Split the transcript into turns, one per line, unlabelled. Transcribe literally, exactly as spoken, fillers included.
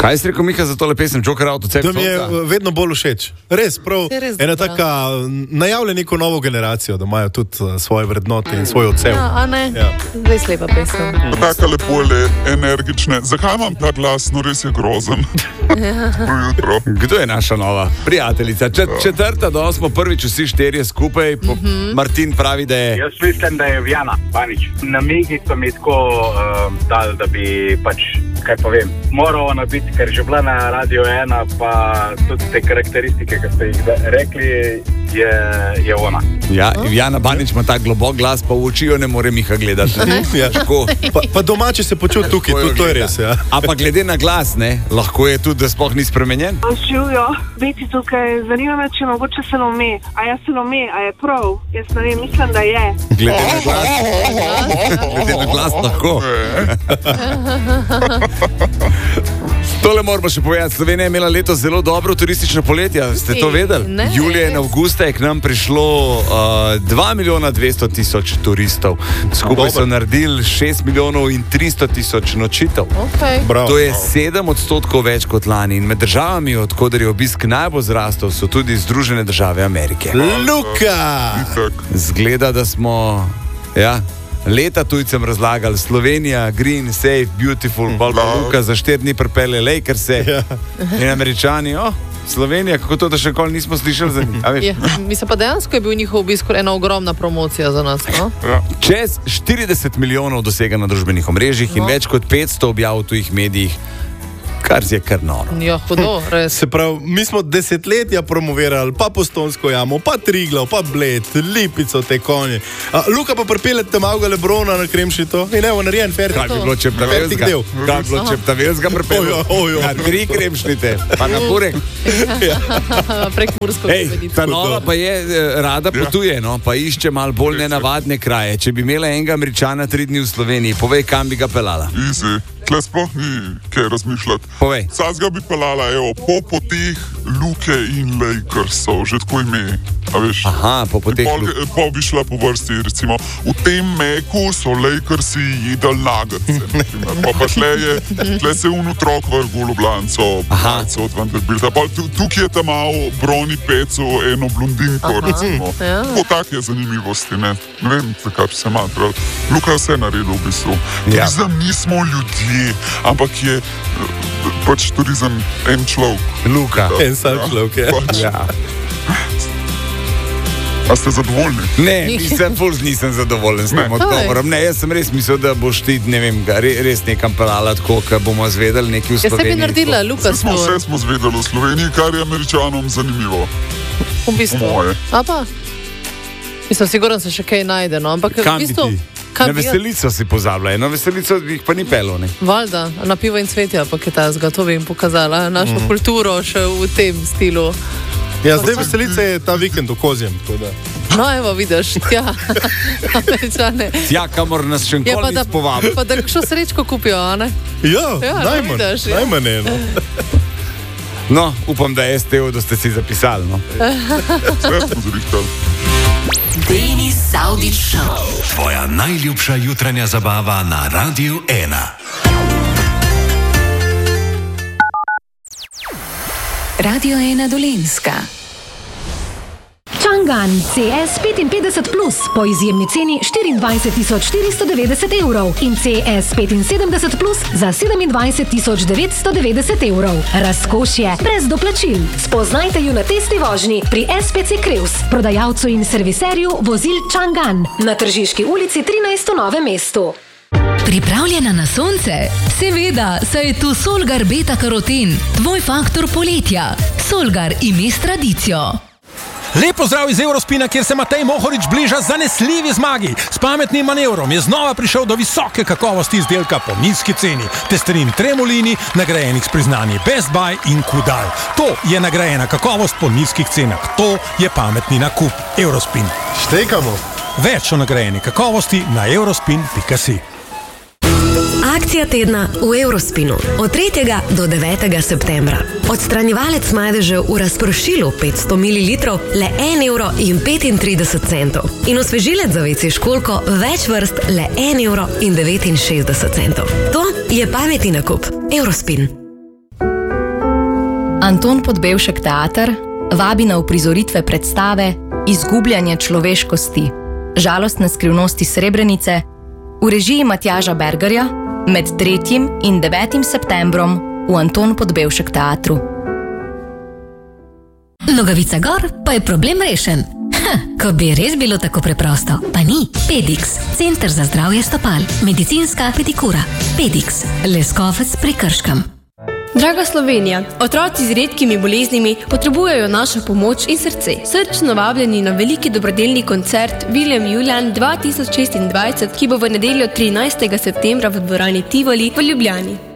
Kaj si rekel, Miha, za tole pesem Joker Out od sebe?
To mi je vedno bolj všeč. Res, prav,
res
ena
dobra.
taka najavlja neko novo generacijo, da imajo tudi uh, svoje vrednote in svoj odsev.
Ja, a ne?
Ja.
Zdaj slepa pesem.
Taka lepo le energične. Zakaj imam ta glas? No, res je grozen. Jutro.
Kdo je naša nova prijateljica? Čet, četrta, da smo prvič vsi štirje skupaj. Po, mm-hmm. Martin pravi, da je...
Jaz mislim, da je Vjana Banič. Namigi so mi tako um, dali, da bi pač, kaj pa vem, moral ona biti, ker že bila na Radio ena, pa tudi te karakteristike, ki ste jih rekli, je, je ona.
Ja, Vjana Banič ima tak globok glas, pa v oči jo ne more Miha gledati.
Ja. Pa, pa domače se počuti tukaj, tudi to je res. Ja.
A pa glede na glas, ne, lahko je tudi, da sploh ni spremenjen.
Živijo, biti tukaj, zanima me, če mogoče Salome. A je Salome, a je prav? Jaz ne vem, mislim, da je.
Glede na glas, glede na glas lahko. Tole moramo še povedati. Slovenija je imela letos zelo dobro turistično poletje. Ste to vedeli?
Ne.
Julija in avgusta je k nam prišlo uh, dva milijona dvesto tisoč turistov. Skupaj so naredili šest milijonov in tristo tisoč nočitev.
Okay.
To je sedem odstotkov več kot lani. In med državami, od koder je obisk najbolj zrastel, so tudi Združene države Amerike.
Luka!
Zgleda, da smo... Ja, leta tujcem razlagali Slovenija, green, safe, beautiful, pa Luka za štiri dni pripelje Lakerse ja. In Američani, oh, Slovenija, kako to, da še nikoli nismo slišali za njih.
Ja, mislim pa dejansko je bil njihov obisk ena ogromna promocija za nas. No?
Ja. Čez štirideset milijonov dosega na družbenih omrežjih no. In več kot petsto objav v tujih medijih. Kar je kar noro.
Ja, hudo, res.
Se pravi, mi smo desetletja promovirali, pa Postojnsko jamo, pa Triglav, pa Bled, Lipico, te konje. A, Luka pa pripeljete malega Lebrona na Kremšito in evo, narejen fertik.
Kaj bi bilo Čeptavelska? Kaj bi bilo Čeptavelska pripeljal? Na tri Kremšnite, pa na Burek.
Ja. Prek Mursko.
Ej, ta nova pa je, rada potuje, no, pa išče malo bolj nenavadne kraje. Če bi imela enega Američana tri dni v Sloveniji, povej, kam bi ga pelala.
Easy. Tle sploh ni kaj razmišljati.
Povej.
Sazga bi pelala, evo, po poteh Luke in Lakersov, že tako ime. A veš?
Aha, po poteh
Luke. Pa bi šla po vrsti, recimo, v tem meku so Lakersi jedali nagece. Pa pa šle je, tle se un otrok vrgu Ljubljanco, Bajco od Vanderbilta. Pa tukaj je tam malo Broni Pecu, eno blondinko, aha, recimo. Ja. Po tak je zanimivosti, ne? Ne vem, zakaj bi se matral. Luka je vse naredil v bistvu.
Ja.
Turizem nismo ljudje, ampak je pač turizem en človek.
Luka.
Ja. En sam človek, ja.
Pač.
Ja.
A ste zadovoljni?
Ne, nisem, ful nisem zadovoljen s tem odgovorom. Ne, jaz sem res mislil, da boš ti, ne vem, res nekam pelala tako, da bomo zvedeli nekaj v Sloveniji.
Jaz se bi naredila, Luka.
Vse smo, vse smo zvedeli v Sloveniji, kar je Američanom zanimivo.
V bistvu. A pa? Mislim, sigurno se še kaj najde, no, ampak
kam
v bistvu...
bi ti? Na veselico si pozabila, na veselico jih pa ni pelo, ne?
Valjda, na pivo in cvetja, pa je ta zga, to bi jim pokazala, našo mm. kulturo še v tem stilu.
Ja, zdaj veselice je ta vikend v Kozjem. Da.
No, evo, vidiš, tja, Američane.
Tja, kamor nas še nikoli
ja,
nis povabil.
Pa da šo srečko kupijo, a ne?
Ja,
ja
najmanj,
vidiš, ja.
najmanj eno.
No, upam, da je S T O, da ste si zapisali, no.
Vse smo zrihtali.
Denis Saudić Show. Tvoja najljubša jutranja zabava na Radiu ena.
Radio ena Dolenjska.
Chang'an C S petinpetdeset plus po izjemni ceni štiriindvajset tisoč štiristo devetdeset evrov in C S petinsedemdeset plus za sedemindvajset tisoč devetsto devetdeset evrov. Razkošje brez doplačil. Spoznajte ju na testni vožnji pri S P C Kreuz, prodajalcu in serviserju vozil Chang'an na Tržiški ulici trinajst v Novem mestu.
Pripravljena na sonce? Seveda, saj je tu Solgar Beta Karoten, tvoj faktor poletja. Solgar ime s tradicijo.
Lep pozdrav iz Eurospina, kjer se Matej Mohorič bliža zanesljivi zmagi. S pametnim manevrom je znova prišel do visoke kakovosti izdelka po nizki ceni. Testerin Tremolini, nagrajenih s priznanji Best Buy in Kudal. To je nagrajena kakovost po nizkih cenah. To je pametni nakup. Eurospin.
Štekamo.
Več o nagrajeni kakovosti na eurospin pika si.
Akcija tedna v Eurospinu od tretjega do devetega septembra. Odstranjevalec madežev v razpršilu petsto mililitrov le en evro in petintrideset centov. In osvežilec za vece školjko več vrst le en evro in devetinšestdeset centov. To je pametni nakup. Eurospin.
Anton Podbevšek teater vabi na uprizoritve predstave Izgubljanje človeškosti, žalostne skrivnosti Srebrenice v režiji Matjaža Bergerja med tretjim in devetim septembrom v Anton Podbevšek teatru.
Nogavica gor, pa je problem rešen. Ha, ko bi res bilo tako preprosto, pa ni. Pedix, Center za zdravje stopal, medicinska pedikura. Pedix, Leskovec pri Krškem.
Draga Slovenija, otroci z redkimi boleznimi potrebujejo našo pomoč in srce. Srčno vabljeni na veliki dobrodelni koncert William Julian dva tisoč šestindvajset, ki bo v nedeljo trinajstega septembra v dvorani Tivoli v Ljubljani.